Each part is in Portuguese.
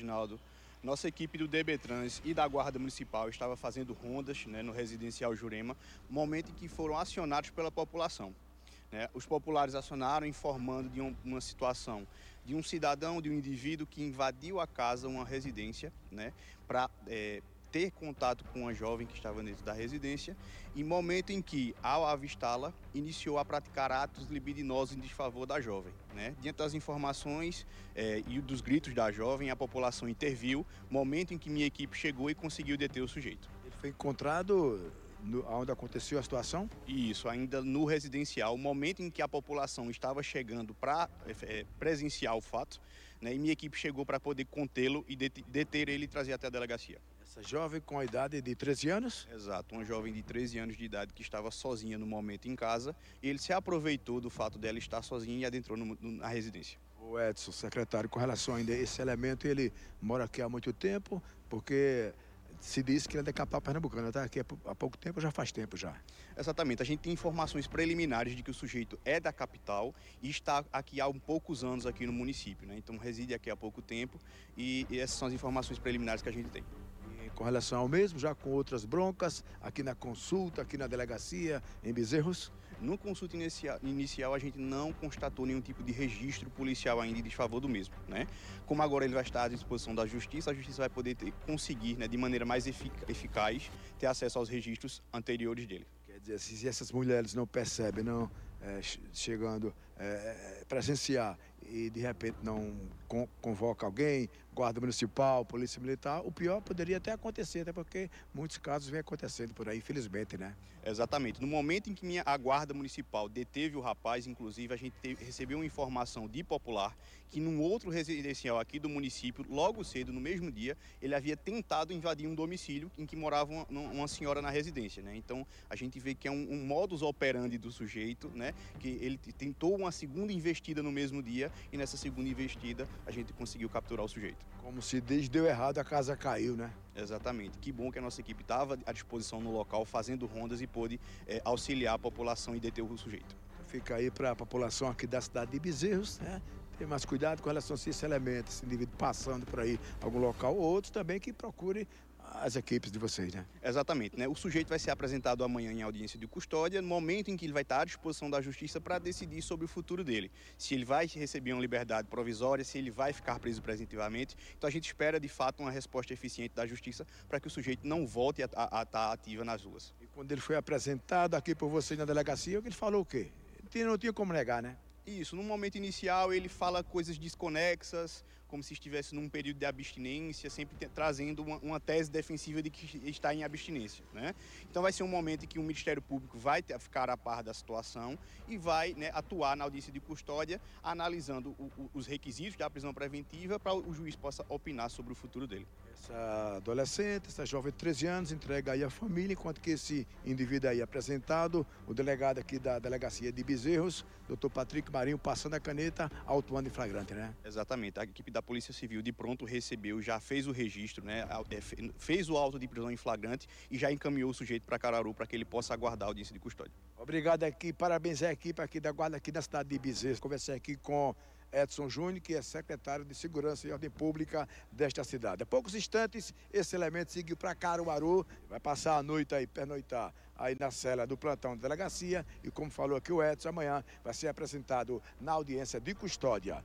Reginaldo. Nossa equipe do DBTrans e da Guarda Municipal estava fazendo rondas, né, no residencial Jurema, momento em que foram acionados pela população. Os populares acionaram informando de uma situação de um cidadão, de um indivíduo que invadiu a casa, uma residência, né, para ter contato com uma jovem que estava dentro da residência, e momento em que, ao avistá-la, iniciou a praticar atos libidinosos em desfavor da jovem. Diante das informações e dos gritos da jovem, a população interviu, momento em que minha equipe chegou e conseguiu deter o sujeito. Ele foi encontrado onde aconteceu a situação? Isso, ainda no residencial, momento em que a população estava chegando para presenciar o fato, né, e minha equipe chegou para poder contê-lo e deter ele e trazer até a delegacia. Essa jovem com a idade de 13 anos? Exato, uma jovem de 13 anos de idade que estava sozinha no momento em casa, e ele se aproveitou do fato dela estar sozinha e adentrou na residência. O Edson, secretário, com relação ainda a esse elemento, ele mora aqui há muito tempo, porque se diz que ele é da capital pernambucana, está aqui há pouco tempo, já faz tempo já. Exatamente, a gente tem informações preliminares de que o sujeito é da capital e está aqui há poucos anos aqui no município, né? Então reside aqui há pouco tempo e essas são as informações preliminares que a gente tem. E com relação ao mesmo, já com outras broncas, aqui na consulta, aqui na delegacia, em Bezerros? No consulta inicial, a gente não constatou nenhum tipo de registro policial ainda em desfavor do mesmo, né? Como agora ele vai estar à disposição da Justiça, a Justiça vai poder conseguir, né, de maneira mais eficaz, ter acesso aos registros anteriores dele. Quer dizer, se essas mulheres não percebem, não chegando presenciar e de repente não convoca alguém, guarda municipal, polícia militar, o pior poderia até acontecer, até porque muitos casos vêm acontecendo por aí, infelizmente, né? Exatamente. No momento em que a guarda municipal deteve o rapaz, inclusive, a gente recebeu uma informação de popular que num outro residencial aqui do município, logo cedo, no mesmo dia, ele havia tentado invadir um domicílio em que morava uma senhora na residência, né? Então, a gente vê que é um modus operandi do sujeito, né? Que ele tentou uma segunda investida no mesmo dia e nessa segunda investida a gente conseguiu capturar o sujeito. Como se diz, deu errado, a casa caiu, né? Exatamente. Que bom que a nossa equipe estava à disposição no local, fazendo rondas e pôde auxiliar a população e deter o sujeito. Fica aí para a população aqui da cidade de Bezerros, né? Ter mais cuidado com relação a esse elemento, esse indivíduo passando por aí, algum local, ou outros também que procure as equipes de vocês, né? Exatamente, né? O sujeito vai ser apresentado amanhã em audiência de custódia, no momento em que ele vai estar à disposição da Justiça para decidir sobre o futuro dele. Se ele vai receber uma liberdade provisória, se ele vai ficar preso preventivamente. Então a gente espera, de fato, uma resposta eficiente da Justiça para que o sujeito não volte a estar ativo nas ruas. E quando ele foi apresentado aqui por vocês na delegacia, ele falou o quê? Não tinha como negar, né? Isso, no momento inicial ele fala coisas desconexas, como se estivesse num período de abstinência, sempre trazendo uma tese defensiva de que está em abstinência, né? Então vai ser um momento em que o Ministério Público vai ficar a par da situação e vai, né, atuar na audiência de custódia, analisando os requisitos da prisão preventiva para o juiz possa opinar sobre o futuro dele. Essa adolescente, essa jovem de 13 anos, entrega aí a família, enquanto que esse indivíduo aí apresentado, o delegado aqui da delegacia de Bezerros, Dr. Patrick Marinho, passando a caneta, autuando em flagrante, né? Exatamente. A equipe da Polícia Civil de pronto recebeu, já fez o registro, né? Fez o auto de prisão em flagrante e já encaminhou o sujeito para Caruaru para que ele possa aguardar a audiência de custódia. Obrigado aqui, parabéns à equipe aqui da guarda aqui da cidade de Bezerros. Conversei aqui com Edson Júnior, que é secretário de Segurança e Ordem Pública desta cidade. Há poucos instantes, esse elemento seguiu para Caruaru, vai passar a noite aí, pernoitar aí na cela do plantão da delegacia e, como falou aqui o Edson, amanhã vai ser apresentado na audiência de custódia.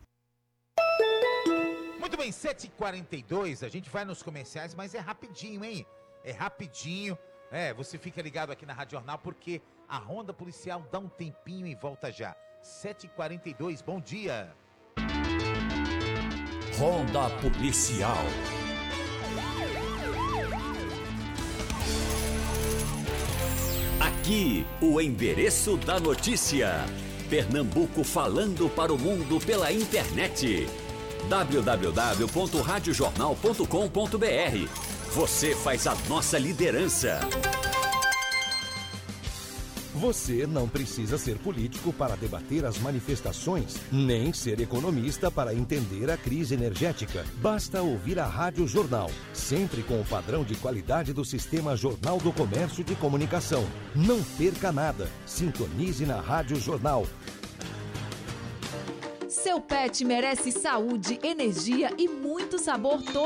Muito bem, 7h42, a gente vai nos comerciais, mas é rapidinho, hein? É rapidinho. Você fica ligado aqui na Rádio Jornal, porque a ronda policial dá um tempinho e volta já. 7h42, bom dia. Ronda Policial. Aqui, o endereço da notícia. Pernambuco falando para o mundo pela internet. www.radiojornal.com.br. Você faz a nossa liderança. Você não precisa ser político para debater as manifestações, nem ser economista para entender a crise energética. Basta ouvir a Rádio Jornal, sempre com o padrão de qualidade do Sistema Jornal do Comércio de Comunicação. Não perca nada. Sintonize na Rádio Jornal. Seu pet merece saúde, energia e muito sabor todo